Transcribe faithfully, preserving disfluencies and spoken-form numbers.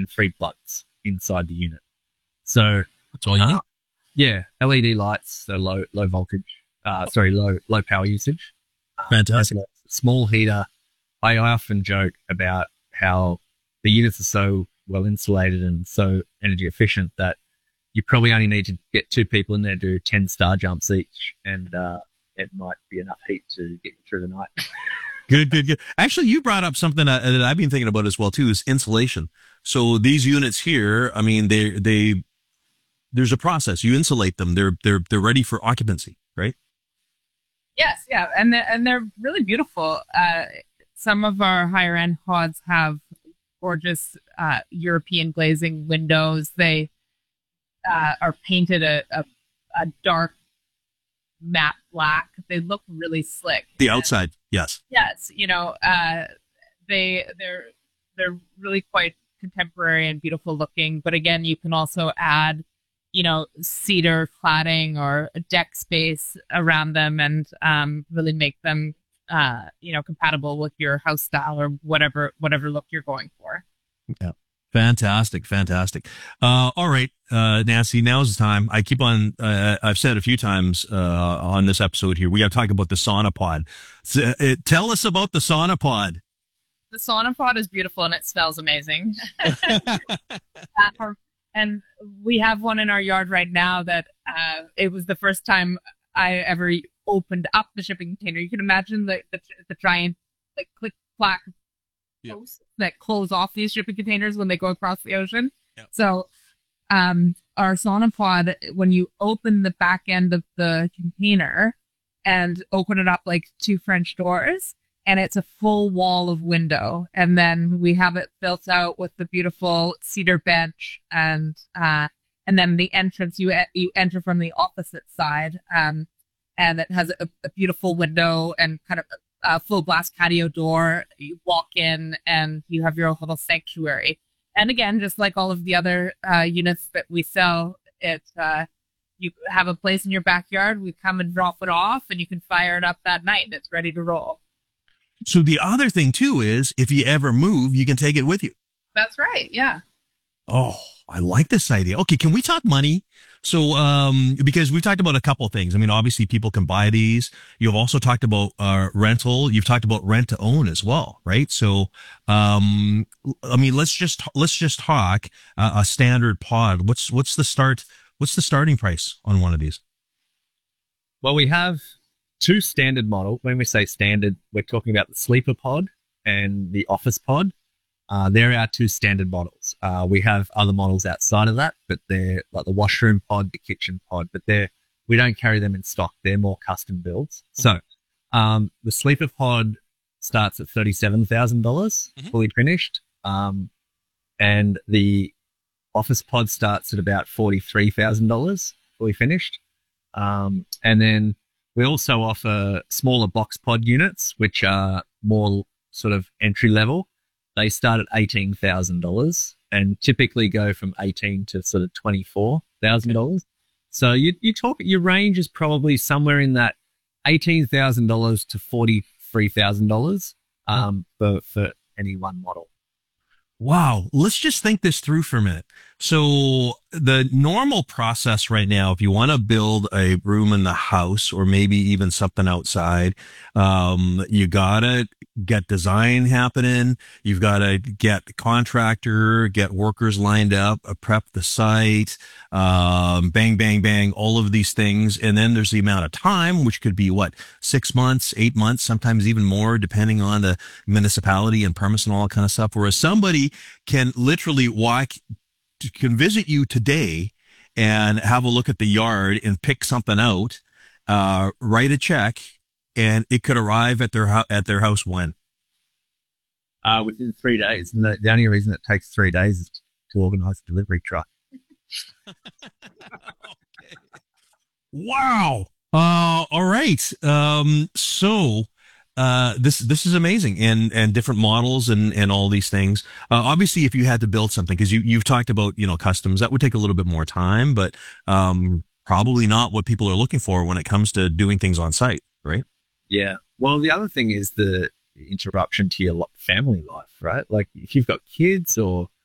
and three plugs inside the unit. So that's all you need. Uh, yeah, L E D lights, so low low voltage. Uh, sorry, low low power usage. Fantastic. Uh, small heater. I, I often joke about how the units are so well insulated and so energy efficient that you probably only need to get two people in there, do ten star jumps each, and uh, it might be enough heat to get you through the night. Good, good, good. Actually, you brought up something that, that I've been thinking about as well too, is insulation. So these units here, I mean, they they there's a process. You insulate them. They're they're they're ready for occupancy, right? Yes, yeah, and they're, and they're really beautiful. Uh, some of our higher end pods have gorgeous uh, European glazing windows. They uh, are painted a, a a dark matte black. They look really slick. The outside, and, yes, yes, you know, uh, they they're they're really quite contemporary and beautiful looking. But again, you can also add, you know, cedar cladding or a deck space around them, and um, really make them, uh, you know, compatible with your house style or whatever whatever look you're going for. Yeah. Fantastic, fantastic. Uh, all right, uh, Nancy, now's the time. I keep on, uh, I've said a few times uh, on this episode here, we got to talk about the Saunapod. So, uh, tell us about the Saunapod. The Saunapod is beautiful and it smells amazing. um, and we have one in our yard right now that uh, it was the first time I ever opened up the shipping container. You can imagine the, the, the giant like click clack Yep. that close off these shipping containers when they go across the ocean. Yep. So um, our Saunapod, when you open the back end of the container and open it up like two French doors, and it's a full wall of window. And then we have it built out with the beautiful cedar bench, and uh, and then the entrance, you you enter from the opposite side, um, and it has a, a beautiful window and kind of a full blast patio door. You walk in and you have your own little sanctuary. And again, just like all of the other uh, units that we sell, it uh, you have a place in your backyard. We come and drop it off, and you can fire it up that night, and it's ready to roll. So the other thing too is, if you ever move, you can take it with you. That's right. Yeah. Oh, I like this idea. Okay, can we talk money? So, um, because we've talked about a couple of things. I mean, obviously people can buy these. You've also talked about uh, rental. You've talked about rent to own as well, right? So, um, I mean, let's just let's just talk uh, a standard pod. What's what's the start? What's the starting price on one of these? Well, we have two standard models. When we say standard, we're talking about the sleeper pod and the office pod. Uh, they're our two standard models. Uh, we have other models outside of that, but they're like the washroom pod, the kitchen pod, but they're, we don't carry them in stock. They're more custom builds. So, um, the sleeper pod starts at thirty-seven thousand dollars mm-hmm. fully finished. Um, and the office pod starts at about forty-three thousand dollars fully finished. Um, and then we also offer smaller box pod units, which are more sort of entry level. They start at eighteen thousand dollars and typically go from eighteen to sort of twenty-four thousand dollars. So you you talk, your range is probably somewhere in that eighteen thousand dollars to forty-three thousand dollars um, for, for any one model. Wow. Let's just think this through for a minute. So the normal process right now, if you want to build a room in the house or maybe even something outside, um, you gotta get design happening. You've got to get the contractor, get workers lined up, uh, prep the site, um, bang, bang, bang, all of these things. And then there's the amount of time, which could be what, six months, eight months, sometimes even more, depending on the municipality and permits and all that kind of stuff. Whereas somebody can literally walk, can visit you today and have a look at the yard and pick something out, uh, write a check, and it could arrive at their ho- at their house when? Uh, within three days. And the, the only reason it takes three days is to organize a delivery truck. Okay. Wow. Uh, all right. Um, so, uh, this, this is amazing, and, and different models and, and all these things. Uh, obviously if you had to build something, cause you, you've talked about, you know, customs, that would take a little bit more time, but, um, probably not what people are looking for when it comes to doing things on site, right? Yeah. Well, the other thing is the interruption to your family life, right? Like if you've got kids or